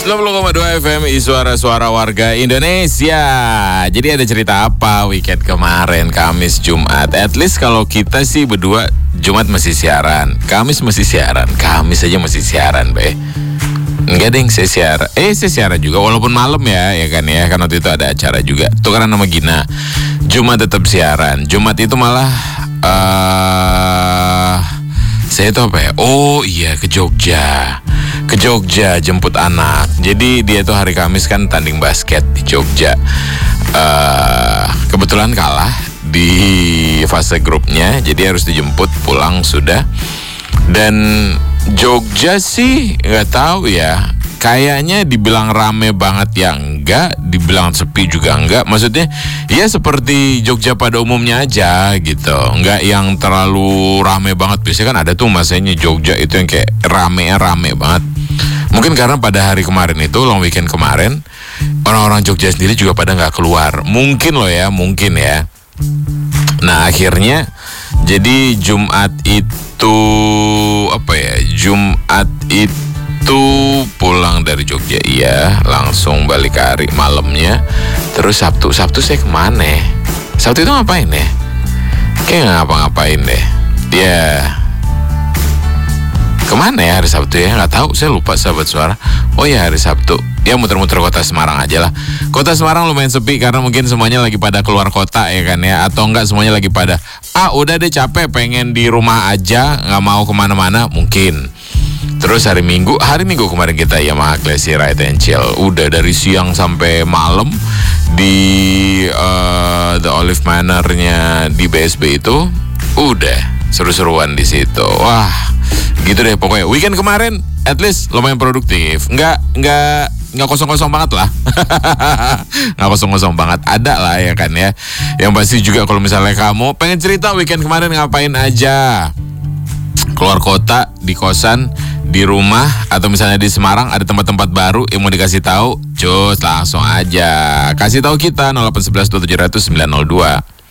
90,2 FM Suara-suara warga Indonesia. Jadi ada cerita apa weekend kemarin, Kamis, Jumat? At least kalau kita sih berdua Jumat masih siaran, Kamis masih siaran, Kamis aja masih siaran, be. Enggak deng, saya siaran juga walaupun malam ya kan ya. Kan waktu itu ada acara juga. Tukeran nama Gina. Jumat tetap siaran. Jumat itu malah saya itu apa ya? Oh iya, ke Jogja jemput anak. Jadi dia tuh hari Kamis kan tanding basket di Jogja. Kebetulan kalah di fase grupnya, jadi harus dijemput pulang sudah. Dan Jogja sih nggak tahu ya. Kayaknya dibilang rame banget ya enggak, dibilang sepi juga enggak. Maksudnya ya seperti Jogja pada umumnya aja gitu. Enggak yang terlalu rame banget. Biasanya kan ada tuh masanya Jogja itu yang kayak rame banget. Mungkin karena pada hari kemarin itu, long weekend kemarin, orang-orang Jogja sendiri juga pada nggak keluar. Mungkin ya. Nah akhirnya jadi Jumat itu pulang dari Jogja, iya, langsung balik hari malamnya. Terus Sabtu saya kemana? Sabtu itu ngapain ya? Kayak nggak ngapa-ngapain deh. Ya kemana ya hari Sabtu ya? Nggak tahu, saya lupa sahabat suara. Oh ya hari Sabtu, ya muter-muter kota Semarang aja lah. Kota Semarang lumayan sepi karena mungkin semuanya lagi pada keluar kota ya kan ya. Atau enggak semuanya lagi pada udah deh capek pengen di rumah aja, nggak mau kemana-mana mungkin. Terus hari Minggu kemarin kita Yamaha Classy Ride and Chill. Udah dari siang sampai malam di The Olive Manor-nya di BSB itu. Udah seru-seruan di situ. Wah, gitu deh pokoknya. Weekend kemarin at least lumayan produktif. Nggak kosong-kosong banget lah. Nggak kosong-kosong banget. Ada lah ya kan ya. Yang pasti juga kalau misalnya kamu pengen cerita weekend kemarin ngapain aja, keluar kota, di kosan, di rumah, atau misalnya di Semarang ada tempat-tempat baru yang mau dikasih tahu, cus langsung aja kasih tahu kita 0811 2700 902.